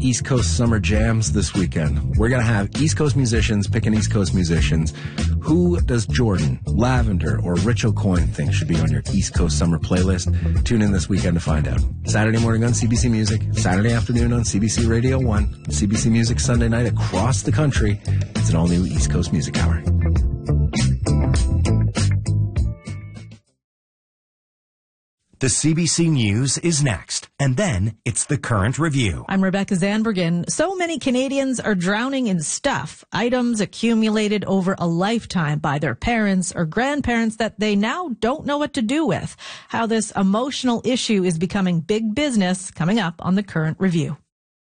East Coast Summer Jams this weekend. We're going to have East Coast musicians picking East Coast musicians. Who does Jordan, Lavender, or Rich O'Coin think should be on your East Coast Summer playlist? Tune in this weekend to find out. Saturday morning on CBC Music, Saturday afternoon on CBC Radio 1, CBC Music Sunday night across the country. It's an all-new East Coast Music Hour. The CBC News is next, and then it's the Current Review. I'm Rebecca Zanbergen. So many Canadians are drowning in stuff, items accumulated over a lifetime by their parents or grandparents that they now don't know what to do with. How this emotional issue is becoming big business, coming up on the Current Review.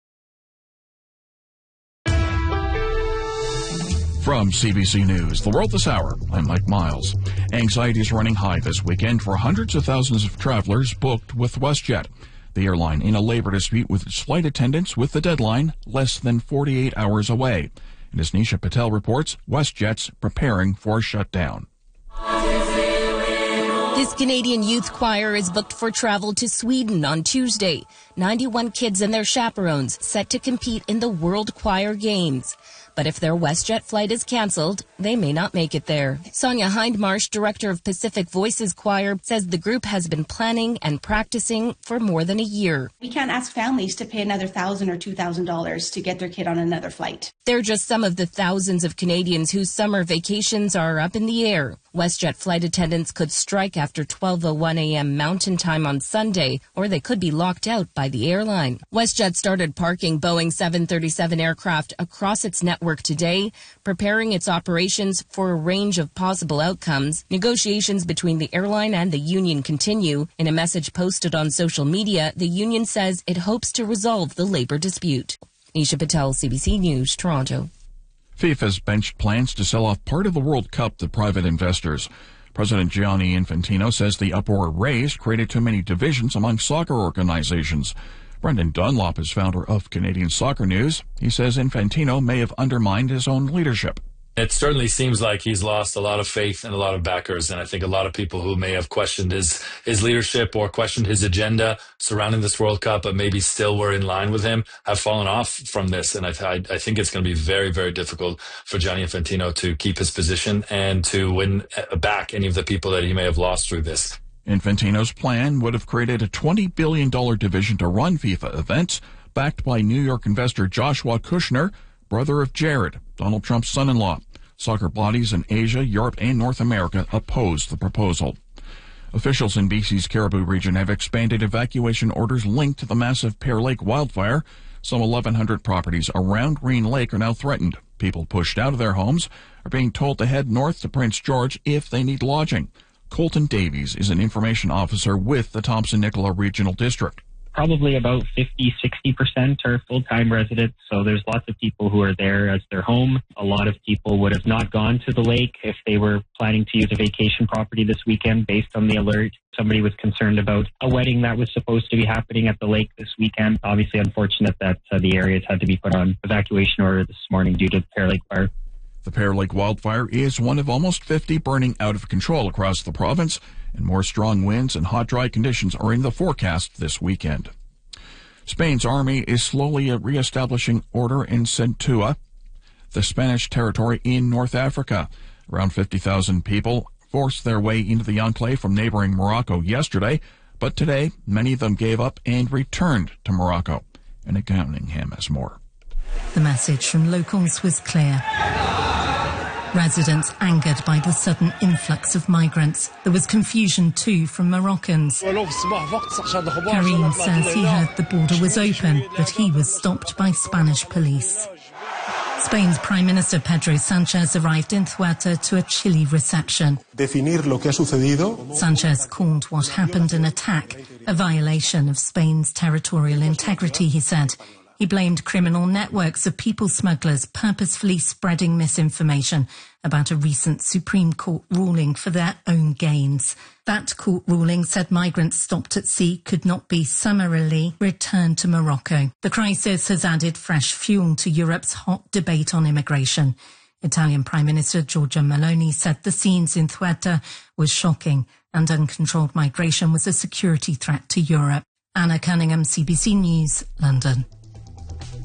From CBC News, The World This Hour, I'm Mike Miles. Anxiety is running high this weekend for hundreds of thousands of travelers booked with WestJet. The airline in a labor dispute with its flight attendants with the deadline less than 48 hours away. And as Nisha Patel reports, WestJet's preparing for a shutdown. This Canadian youth choir is booked for travel to Sweden on Tuesday. 91 kids and their chaperones set to compete in the World Choir Games. But if their WestJet flight is cancelled, they may not make it there. Sonia Hindmarsh, director of Pacific Voices Choir, says the group has been planning and practicing for more than a year. We can't ask families to pay another $1,000 or $2,000 to get their kid on another flight. They're just some of the thousands of Canadians whose summer vacations are up in the air. WestJet flight attendants could strike after 12:01 a.m. Mountain Time on Sunday, or they could be locked out by the airline. WestJet started parking Boeing 737 aircraft across its network today, preparing its operations for a range of possible outcomes. Negotiations between the airline and the union continue. In a message posted on social media, the union says it hopes to resolve the labor dispute. Nisha Patel, CBC News, Toronto. FIFA's benched plans to sell off part of the World Cup to private investors. President Gianni Infantino says the uproar raised created too many divisions among soccer organizations. Brendan Dunlop is founder of Canadian Soccer News. He says Infantino may have undermined his own leadership. It certainly seems like he's lost a lot of faith and a lot of backers, and I think a lot of people who may have questioned his leadership or questioned his agenda surrounding this World Cup, but maybe still were in line with him, have fallen off from this. And I think it's going to be very, very difficult for Gianni Infantino to keep his position and to win back any of the people that he may have lost through this. Infantino's plan would have created a $20 billion division to run FIFA events, backed by New York investor Joshua Kushner, brother of Jared, Donald Trump's son-in-law. Soccer bodies in Asia, Europe, and North America opposed the proposal. Officials in BC's Cariboo region have expanded evacuation orders linked to the massive Pear Lake wildfire. Some 1,100 properties around Green Lake are now threatened. People pushed out of their homes are being told to head north to Prince George if they need lodging. Colton Davies is an information officer with the Thompson-Nicola Regional District. Probably about 50-60% are full-time residents, so there's lots of people who are there as their home. A lot of people would have not gone to the lake if they were planning to use a vacation property this weekend based on the alert. Somebody was concerned about a wedding that was supposed to be happening at the lake this weekend. Obviously unfortunate that the areas had to be put on evacuation order this morning due to the Pear Lake fire. The Pear Lake wildfire is one of almost 50 burning out of control across the province, and more strong winds and hot, dry conditions are in the forecast this weekend. Spain's army is slowly re-establishing order in Ceuta, the Spanish territory in North Africa. Around 50,000 people forced their way into the enclave from neighboring Morocco yesterday, but today many of them gave up and returned to Morocco. And Cunningham has more. The message from locals was clear. Residents angered by the sudden influx of migrants. There was confusion too from Moroccans. Karim says he heard the border was open, but he was stopped by Spanish police. Spain's Prime Minister Pedro Sanchez arrived in Ceuta to a chilly reception. Sanchez called what happened an attack, a violation of Spain's territorial integrity, he said. He blamed criminal networks of people smugglers purposefully spreading misinformation about a recent Supreme Court ruling for their own gains. That court ruling said migrants stopped at sea could not be summarily returned to Morocco. The crisis has added fresh fuel to Europe's hot debate on immigration. Italian Prime Minister Giorgia Meloni said the scenes in Ceuta were shocking and uncontrolled migration was a security threat to Europe. Anna Cunningham, CBC News, London.